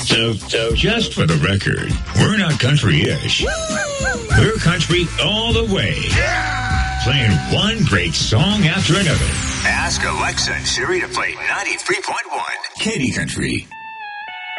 So just for the record, we're not country-ish. We're country all the way. Playing one great song after another. Ask Alexa and Siri to play 93.1 Katy Country.